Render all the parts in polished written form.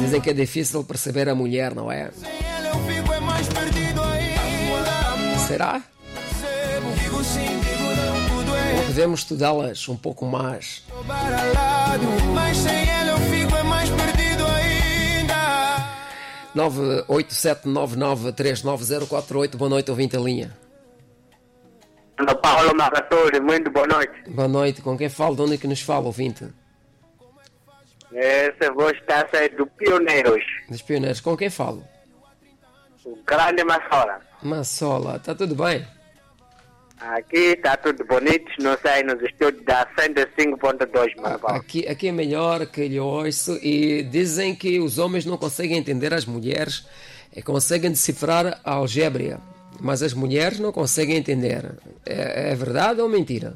Dizem que é difícil perceber a mulher, não é? Será? Ou podemos estudá-las um pouco mais? Mas sem ela eu fico mais perdido ainda. 987993948. Boa noite, ouvinte a linha. Ana Paulo Marratore, muito boa noite. Boa noite, com quem falo? De onde é que nos fala, ouvinte? Essa voz está a sair do Pioneiros. Dos Pioneiros, com quem falo? O grande Massola. Massola, está tudo bem? Aqui está tudo bonito, não sai nos estúdios da 105.2, Ana Paula. Aqui é melhor que lhe ouço, e dizem que os homens não conseguem entender as mulheres, conseguem decifrar a algébria, mas as mulheres não conseguem entender. É verdade ou mentira?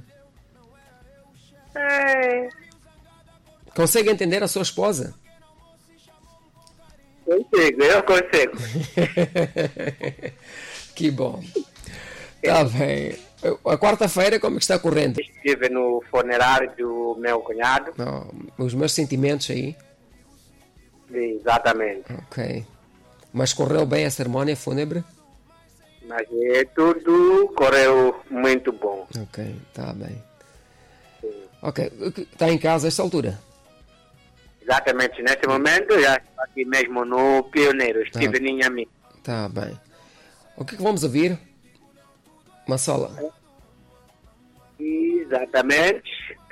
Consegue entender a sua esposa? Consigo, eu consigo. Que bom. Está bem. A quarta-feira, como é que está correndo? Estive no funerário do meu cunhado. Os meus sentimentos aí. Exatamente. Ok. Mas correu bem a cerimônia fúnebre? Mas tudo correu muito bom. Ok, está bem. Sim. Ok, está em casa a esta altura? Exatamente, nesse momento já estou aqui mesmo no Pioneiro, estive em Inhami. Está bem. O que vamos ouvir? Massola. Exatamente.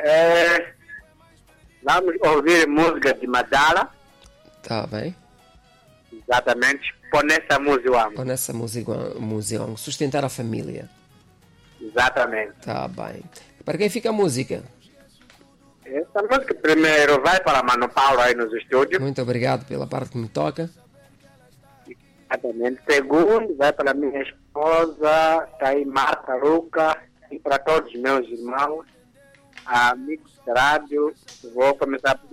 Vamos ouvir música de Madala. Tá bem. Exatamente. Põe essa música. Põe essa música. Sustentar a família. Exatamente. Tá bem. Para quem fica a música? Essa música primeiro vai para Mano Paulo aí nos estúdios. Muito obrigado pela parte que me toca. Exatamente. Segundo, vai para minha esposa, está aí Marta Ruca, e para todos os meus irmãos, amigos de rádio. Vou começar por